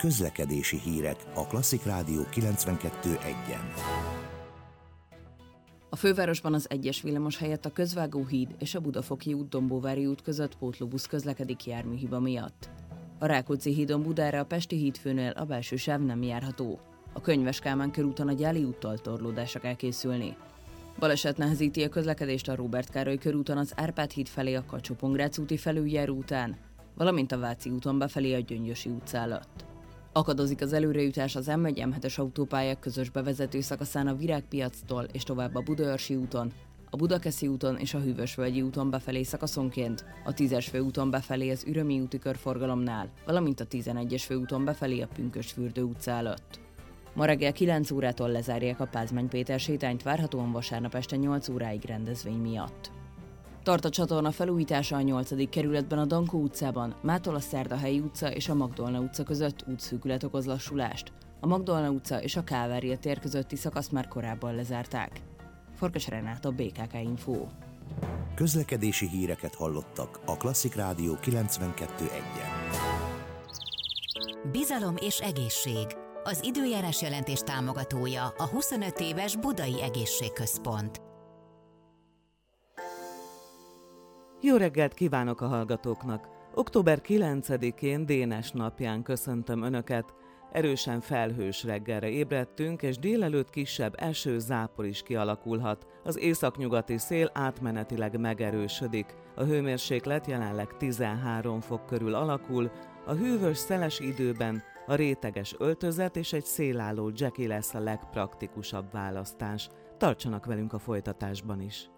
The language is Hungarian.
Közlekedési hírek a Klasszik Rádió 92.1-en. A fővárosban az 1-es villamos helyett a Közvágóhíd és a Budafoki út Dombóvári út között pótlóbusz közlekedik járműhiba miatt. A Rákóczi hídon Budára a Pesti hídfőnél a belső sáv nem járható. A Könyves Kálmán körúton a Gyáli úttal torlódásra kell készülni. Baleset nehezíti a közlekedést a Róbert Károly körúton az Árpád híd felé a Kacsó-Pongrác úti felüljáró után, valamint a Váci úton befelé a Gyöngyösi utca előtt. Akadozik az előrejutás az M1-M7-es autópályák közös bevezető szakaszán a Virágpiactól és tovább a Budaörsi úton, a Budakeszi úton és a Hűvösvölgyi úton befelé szakaszonként, a 10-es főúton befelé az Ürömi úti körforgalomnál, valamint a 11-es főúton befelé a Pünkösdfürdő utca előtt. Ma reggel 9 órától lezárják a Pázmány Péter sétányt, várhatóan vasárnap este 8 óráig rendezvény miatt. Tart a csatorna felújítása a 8. kerületben a Dankó utcában, mától a Szerdahelyi utca és a Magdolna utca között útszűkület okoz lassulást. A Magdolna utca és a Kálvária tér közötti szakaszt már korábban lezárták. Farkas Renáta, BKK Info. Közlekedési híreket hallottak a Klasszik Rádió 92.1-en. Bizalom és egészség. Az időjárás jelentés támogatója a 25 éves Budai Egészségközpont. Jó reggelt kívánok a hallgatóknak! Október 9-én Dénes napján köszöntöm Önöket. Erősen felhős reggelre ébredtünk, és délelőtt kisebb eső, zápor is kialakulhat. Az északnyugati szél átmenetileg megerősödik. A hőmérséklet jelenleg 13 fok körül alakul. A hűvös, szeles időben a réteges öltözet és egy szélálló dzseki lesz a legpraktikusabb választás. Tartsanak velünk a folytatásban is!